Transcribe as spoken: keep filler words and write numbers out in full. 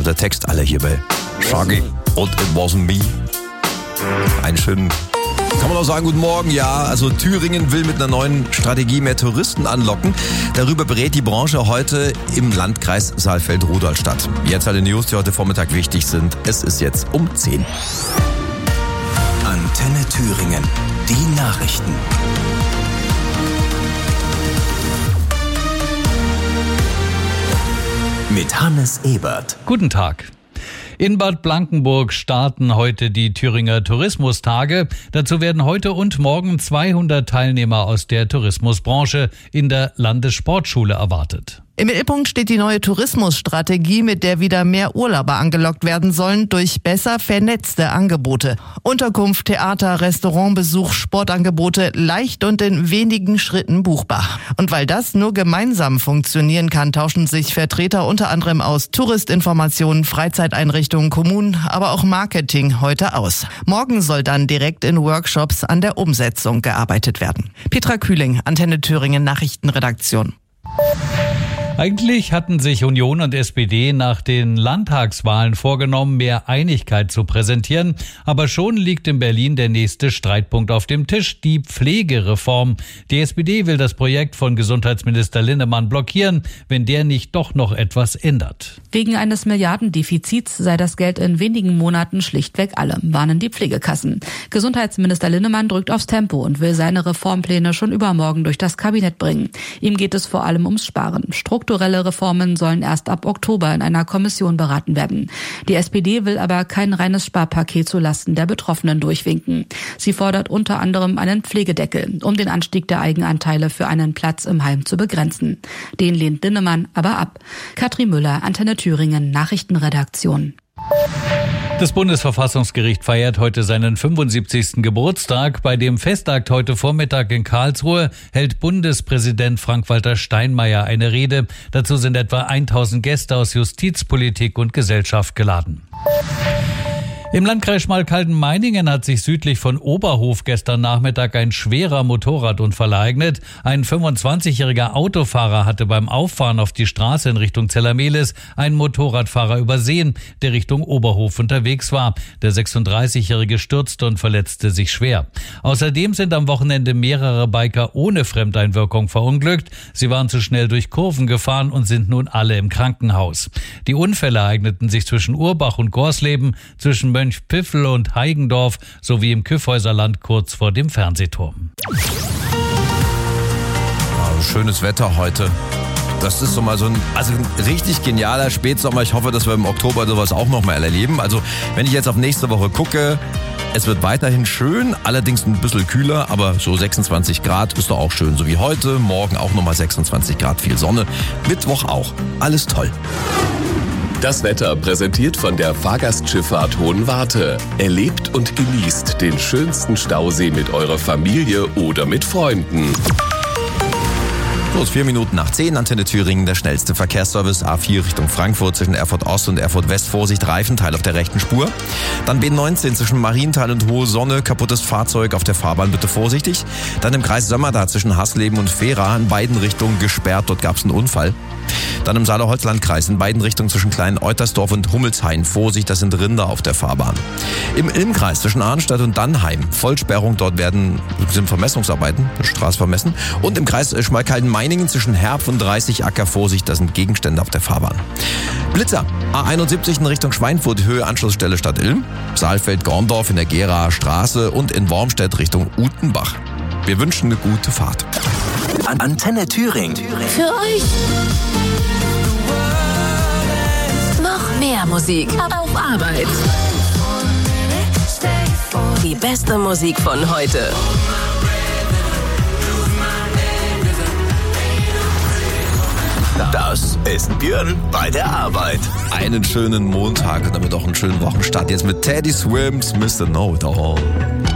der Text alle hier bei Shaggy und It Wasn't Me. Einen schönen, kann man auch sagen, guten Morgen. Ja, also Thüringen will mit einer neuen Strategie mehr Touristen anlocken. Darüber berät die Branche heute im Landkreis Saalfeld-Rudolstadt. Jetzt alle News, die heute Vormittag wichtig sind. Es ist jetzt um zehn. Antenne Thüringen, die Nachrichten. Mit Hannes Ebert. Guten Tag. In Bad Blankenburg starten heute die Thüringer Tourismustage. Dazu werden heute und morgen zweihundert Teilnehmer aus der Tourismusbranche in der Landessportschule erwartet. Im Mittelpunkt steht die neue Tourismusstrategie, mit der wieder mehr Urlauber angelockt werden sollen durch besser vernetzte Angebote. Unterkunft, Theater, Restaurantbesuch, Sportangebote leicht und in wenigen Schritten buchbar. Und weil das nur gemeinsam funktionieren kann, tauschen sich Vertreter unter anderem aus Touristinformationen, Freizeiteinrichtungen, Kommunen, aber auch Marketing heute aus. Morgen soll dann direkt in Workshops an der Umsetzung gearbeitet werden. Petra Kühling, Antenne Thüringen Nachrichtenredaktion. Eigentlich hatten sich Union und S P D nach den Landtagswahlen vorgenommen, mehr Einigkeit zu präsentieren. Aber schon liegt in Berlin der nächste Streitpunkt auf dem Tisch, die Pflegereform. Die S P D will das Projekt von Gesundheitsminister Linnemann blockieren, wenn der nicht doch noch etwas ändert. Wegen eines Milliardendefizits sei das Geld in wenigen Monaten schlichtweg alle, warnen die Pflegekassen. Gesundheitsminister Linnemann drückt aufs Tempo und will seine Reformpläne schon übermorgen durch das Kabinett bringen. Ihm geht es vor allem ums Sparen. Strukturelle Reformen sollen erst ab Oktober in einer Kommission beraten werden. Die S P D will aber kein reines Sparpaket zulasten der Betroffenen durchwinken. Sie fordert unter anderem einen Pflegedeckel, um den Anstieg der Eigenanteile für einen Platz im Heim zu begrenzen. Den lehnt Linnemann aber ab. Katrin Müller, Antenne Thüringen, Nachrichtenredaktion. Das Bundesverfassungsgericht feiert heute seinen fünfundsiebzigsten Geburtstag. Bei dem Festakt heute Vormittag in Karlsruhe hält Bundespräsident Frank-Walter Steinmeier eine Rede. Dazu sind etwa tausend Gäste aus Justiz, Politik und Gesellschaft geladen. Im Landkreis Schmalkalden-Meiningen hat sich südlich von Oberhof gestern Nachmittag ein schwerer Motorradunfall ereignet. Ein fünfundzwanzigjähriger Autofahrer hatte beim Auffahren auf die Straße in Richtung Zellermehlis einen Motorradfahrer übersehen, der Richtung Oberhof unterwegs war. Der sechsunddreißigjährige stürzte und verletzte sich schwer. Außerdem sind am Wochenende mehrere Biker ohne Fremdeinwirkung verunglückt. Sie waren zu schnell durch Kurven gefahren und sind nun alle im Krankenhaus. Die Unfälle ereigneten sich zwischen Urbach und Gorsleben, zwischen Mönchpfiffel und Heigendorf sowie im Kyffhäuserland kurz vor dem Fernsehturm. Ja, schönes Wetter heute. Das ist so mal so ein, also ein richtig genialer Spätsommer. Ich hoffe, dass wir im Oktober sowas auch noch mal erleben. Also wenn ich jetzt auf nächste Woche gucke, es wird weiterhin schön, allerdings ein bisschen kühler, aber so sechsundzwanzig Grad ist doch auch schön, so wie heute. Morgen auch nochmal sechsundzwanzig Grad, viel Sonne. Mittwoch auch. Alles toll. Das Wetter präsentiert von der Fahrgastschifffahrt Hohenwarte. Erlebt und genießt den schönsten Stausee mit eurer Familie oder mit Freunden. Los, vier Minuten nach zehn, Antenne Thüringen, der schnellste Verkehrsservice. A vier Richtung Frankfurt zwischen Erfurt Ost und Erfurt West. Vorsicht, Reifenteil auf der rechten Spur. Dann B neunzehn zwischen Marienthal und Hohe Sonne. Kaputtes Fahrzeug auf der Fahrbahn, bitte vorsichtig. Dann im Kreis Sömmerda zwischen Hasleben und Fehra in beiden Richtungen gesperrt. Dort gab es einen Unfall. Dann im Saale-Holzland-Kreis in beiden Richtungen zwischen Klein-Eutersdorf und Hummelshain. Vorsicht, das sind Rinder auf der Fahrbahn. Im Ilmkreis zwischen Arnstadt und Dannheim. Vollsperrung, dort werden sind Vermessungsarbeiten, Straße vermessen. Und im Kreis Schmalkalden-Meiningen zwischen Herb und dreißig Acker. Vorsicht, das sind Gegenstände auf der Fahrbahn. Blitzer, A einundsiebzig in Richtung Schweinfurt, Höhe Anschlussstelle Stadt Ilm. Saalfeld-Gorndorf in der Geraer Straße und in Wormstedt Richtung Utenbach. Wir wünschen eine gute Fahrt. Antenne Thüringen. Für euch noch mehr Musik auf Arbeit. Die beste Musik von heute. Das ist Björn bei der Arbeit. Einen schönen Montag und damit auch einen schönen Wochenstart. Jetzt mit Teddy Swims, Mister Know It All.